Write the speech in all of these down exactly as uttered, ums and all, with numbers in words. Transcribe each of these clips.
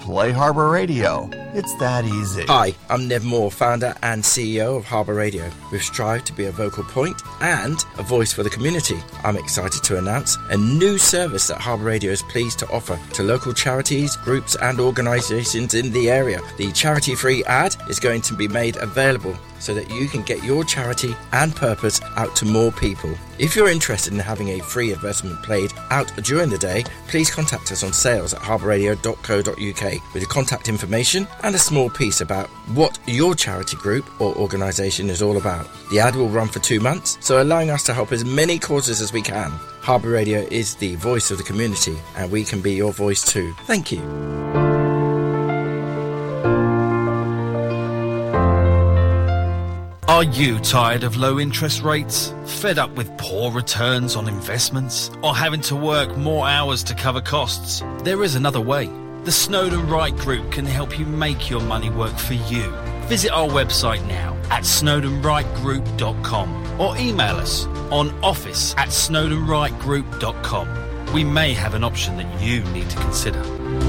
play Harbour Radio. It's that easy. Hi, I'm Nev Moore, founder and C E O of Harbour Radio. We've strived to be a vocal point and a voice for the community. I'm excited to announce a new service that Harbour Radio is pleased to offer to local charities, groups and organisations in the area. The charity-free ad is going to be made available so that you can get your charity and purpose out to more people. If you're interested in having a free advertisement played out during the day, please contact us on sales at harbour radio dot co dot uk with your contact information and a small piece about what your charity group or organisation is all about. The ad will run for two months, so allowing us to help as many causes as we can. Harbour Radio is the voice of the community, and we can be your voice too. Thank you. Are you tired of low interest rates? Fed up with poor returns on investments? Or having to work more hours to cover costs? There is another way. The Snowden Wright Group can help you make your money work for you. Visit our website now at snowden wright group dot com or email us on office at snowden wright group dot com. We may have an option that you need to consider.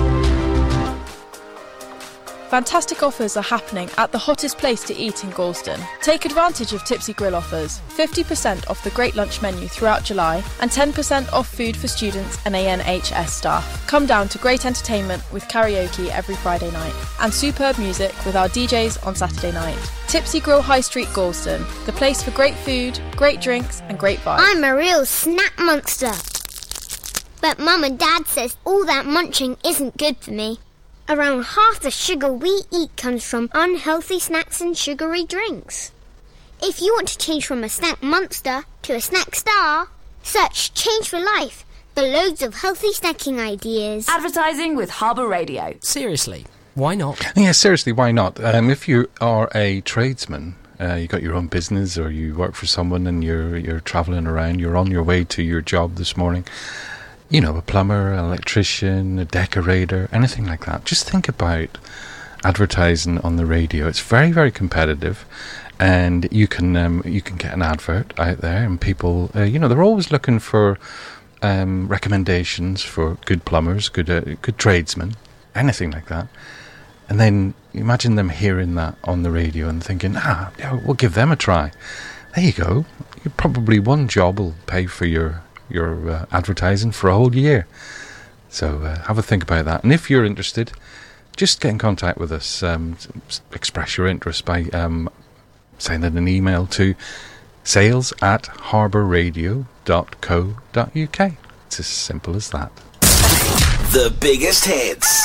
Fantastic offers are happening at the hottest place to eat in Galston. Take advantage of Tipsy Grill offers. fifty percent off the Great Lunch menu throughout July and ten percent off food for students and A N H S staff. Come down to great entertainment with karaoke every Friday night and superb music with our D Js on Saturday night. Tipsy Grill High Street Galston, the place for great food, great drinks and great vibes. I'm a real snack monster. But Mum and Dad says all that munching isn't good for me. Around half the sugar we eat comes from unhealthy snacks and sugary drinks. If you want to change from a snack monster to a snack star, search Change for Life for loads of healthy snacking ideas. Advertising with Harbour Radio. Seriously, why not? Yeah, seriously, why not? Um, if you are a tradesman, uh, you got your own business or you work for someone and you're you're travelling around, you're on your way to your job this morning, you know, a plumber, an electrician, a decorator, anything like that. Just think about advertising on the radio. It's very, very competitive, and you can um, you can get an advert out there, and people, uh, you know, they're always looking for um, recommendations for good plumbers, good uh, good tradesmen, anything like that. And then imagine them hearing that on the radio and thinking, ah, yeah, we'll give them a try. There you go. You probably one job will pay for your your uh, advertising for a whole year. So uh, have a think about that. And if you're interested, just get in contact with us. Um, express your interest by um, sending an email to sales at harbour radio dot co dot uk. It's as simple as that. The biggest hits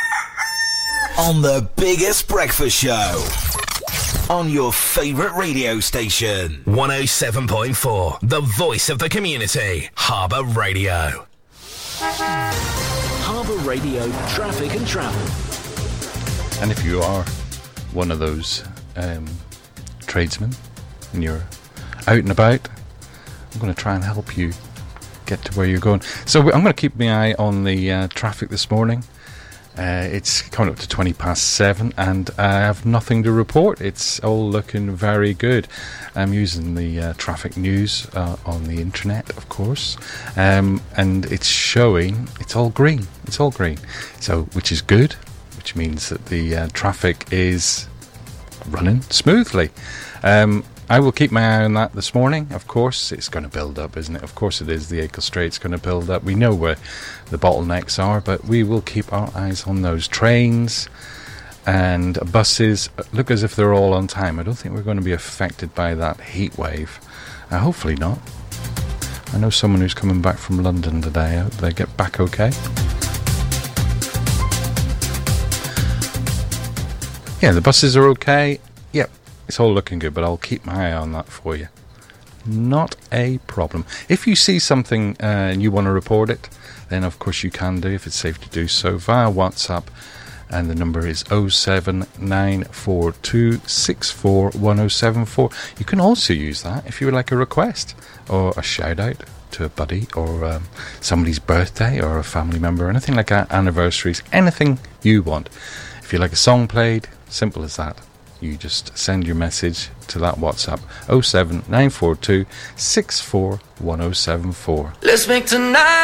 on the biggest breakfast show on your favourite radio station. one oh seven point four, the voice of the community. Harbour Radio. Harbour Radio traffic and travel. And if you are one of those um, tradesmen and you're out and about, I'm going to try and help you get to where you're going. So I'm going to keep my eye on the uh, traffic this morning. Uh, it's coming up to twenty past seven and I have nothing to report. It's all looking very good. I'm using the uh, traffic news uh, on the internet, of course, um, and it's showing it's all green. It's all green, so which is good, which means that the uh, traffic is running smoothly. Um, I will keep my eye on that this morning. Of course, it's going to build up, isn't it? Of course it is. The Achill Strait's going to build up. We know where the bottlenecks are, but we will keep our eyes on those. Trains and buses look as if they're all on time. I don't think we're going to be affected by that heat wave. Uh, hopefully not. I know someone who's coming back from London today. I hope they get back okay. Yeah, the buses are okay. Yep. It's all looking good, but I'll keep my eye on that for you. Not a problem. If you see something uh, and you want to report it, then of course you can do, if it's safe to do so, via WhatsApp. And the number is oh seven nine four two six four one oh seven four. You can also use that if you would like a request or a shout out to a buddy or um, somebody's birthday or a family member, anything like that, anniversaries, anything you want. If you like a song played, simple as that. You just send your message to that WhatsApp oh seven nine four two six four one oh seven four. Let's make tonight